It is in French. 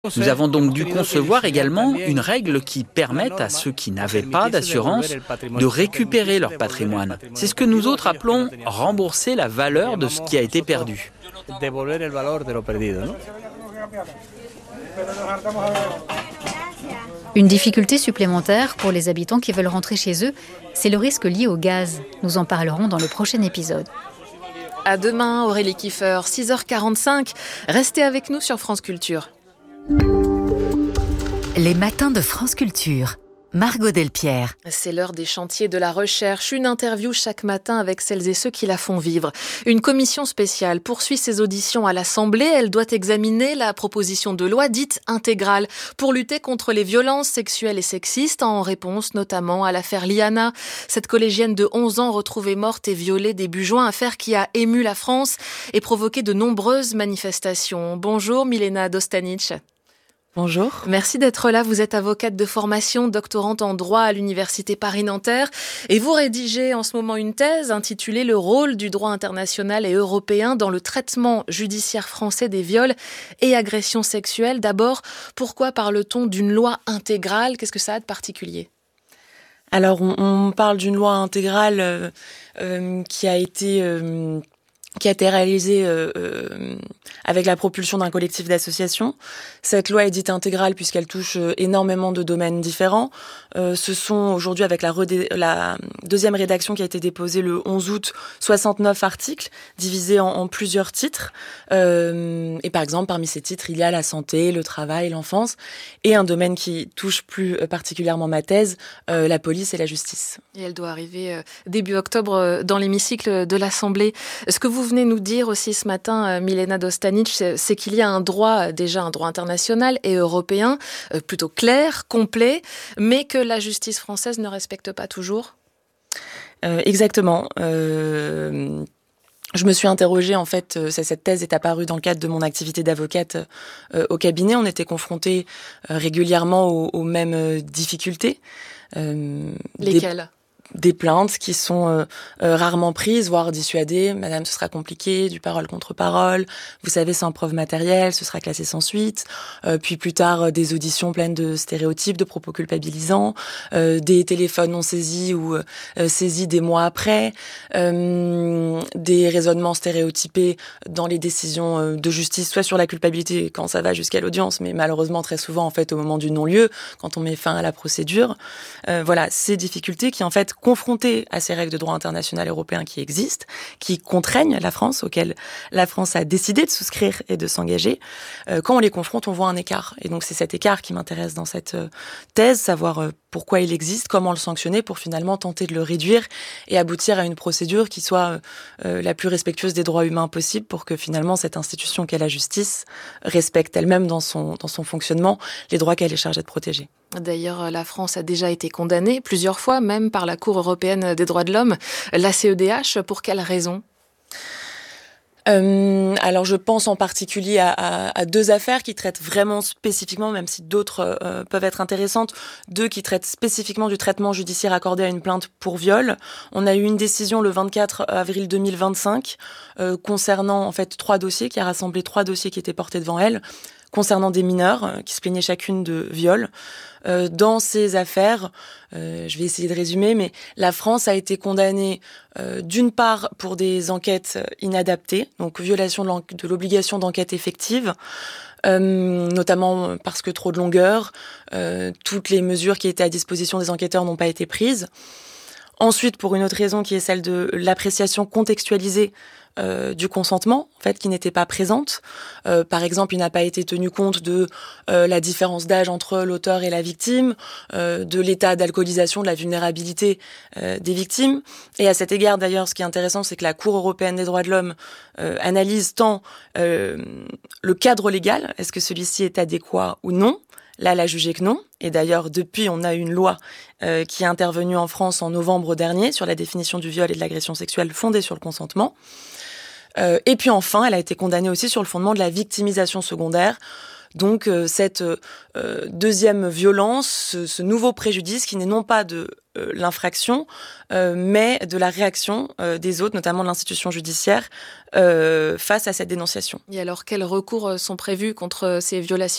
Nous avons donc dû concevoir également une règle qui permette à ceux qui n'avaient pas d'assurance de récupérer leur patrimoine. C'est ce que nous autres appelons rembourser la valeur de ce qui a été perdu. Une difficulté supplémentaire pour les habitants qui veulent rentrer chez eux, c'est le risque lié au gaz. Nous en parlerons dans le prochain épisode. À demain, Aurélie Kiefer, 6h45. Restez avec nous sur France Culture. Les matins de France Culture. Margot Delpierre. C'est l'heure des chantiers de la recherche. Une interview chaque matin avec celles et ceux qui la font vivre. Une commission spéciale poursuit ses auditions à l'Assemblée. Elle doit examiner la proposition de loi dite intégrale pour lutter contre les violences sexuelles et sexistes, en réponse notamment à l'affaire Liana. Cette collégienne de 11 ans retrouvée morte et violée début juin, affaire qui a ému la France et provoqué de nombreuses manifestations. Bonjour Milena Dostanic. Bonjour. Merci d'être là. Vous êtes avocate de formation, doctorante en droit à l'Université Paris-Nanterre et vous rédigez en ce moment une thèse intitulée « Le rôle du droit international et européen dans le traitement judiciaire français des viols et agressions sexuelles ». D'abord, pourquoi parle-t-on d'une loi intégrale ? Qu'est-ce que ça a de particulier ? Alors, on parle d'une loi intégrale qui a été réalisée avec la propulsion d'un collectif d'associations. Cette loi est dite intégrale puisqu'elle touche énormément de domaines différents. Ce sont aujourd'hui, avec la deuxième rédaction qui a été déposée le 11 août, 69 articles divisés en plusieurs titres. Et par exemple, parmi ces titres, il y a la santé, le travail, l'enfance et un domaine qui touche plus particulièrement ma thèse, la police et la justice. Et elle doit arriver début octobre dans l'hémicycle de l'Assemblée. Ce que vous venez nous dire aussi ce matin, Milena Dostanic, c'est qu'il y a un droit international et européen, plutôt clair, complet, mais que la justice française ne respecte pas toujours. Exactement. Je me suis interrogée, en fait, cette thèse est apparue dans le cadre de mon activité d'avocate au cabinet. On était confrontés régulièrement aux mêmes difficultés. Lesquelles ? Des plaintes qui sont rarement prises, voire dissuadées. Madame, ce sera compliqué, du parole contre parole. Vous savez, sans preuve matérielle, ce sera classé sans suite. Puis plus tard, des auditions pleines de stéréotypes, de propos culpabilisants, des téléphones non saisis ou saisis des mois après, des raisonnements stéréotypés dans les décisions de justice, soit sur la culpabilité quand ça va jusqu'à l'audience, mais malheureusement très souvent en fait au moment du non-lieu, quand on met fin à la procédure. Voilà, ces difficultés qui en fait confrontés à ces règles de droit international européen qui existent, qui contraignent la France, auxquelles la France a décidé de souscrire et de s'engager, quand on les confronte, on voit un écart. Et donc c'est cet écart qui m'intéresse dans cette thèse, savoir pourquoi il existe, comment le sanctionner pour finalement tenter de le réduire et aboutir à une procédure qui soit la plus respectueuse des droits humains possible pour que finalement cette institution qu'est la justice respecte elle-même dans son fonctionnement les droits qu'elle est chargée de protéger. D'ailleurs, la France a déjà été condamnée plusieurs fois, même par la Cour européenne des droits de l'homme, la CEDH. Pour quelles raisons ? Alors je pense en particulier à deux affaires qui traitent vraiment spécifiquement, même si d'autres peuvent être intéressantes, deux qui traitent spécifiquement du traitement judiciaire accordé à une plainte pour viol. On a eu une décision le 24 avril 2025 concernant en fait 3 dossiers, qui a rassemblé 3 dossiers qui étaient portés devant elle, concernant des mineurs qui se plaignaient chacune de viol. Dans ces affaires, je vais essayer de résumer, mais la France a été condamnée d'une part pour des enquêtes inadaptées, donc violation de l'obligation d'enquête effective, notamment parce que trop de longueur, toutes les mesures qui étaient à disposition des enquêteurs n'ont pas été prises. Ensuite, pour une autre raison qui est celle de l'appréciation contextualisée du consentement, en fait, qui n'était pas présente. Par exemple, il n'a pas été tenu compte de la différence d'âge entre l'auteur et la victime, de l'état d'alcoolisation, de la vulnérabilité des victimes. Et à cet égard, d'ailleurs, ce qui est intéressant, c'est que la Cour européenne des droits de l'homme analyse tant le cadre légal, est-ce que celui-ci est adéquat ou non. Là, elle a jugé que non. Et d'ailleurs, depuis, on a une loi qui est intervenue en France en novembre dernier sur la définition du viol et de l'agression sexuelle fondée sur le consentement. Et puis enfin, elle a été condamnée aussi sur le fondement de la victimisation secondaire. Donc cette deuxième violence, ce nouveau préjudice qui n'est non pas de l'infraction, mais de la réaction des autres, notamment de l'institution judiciaire, face à cette dénonciation. Et alors, quels recours sont prévus contre ces violations ?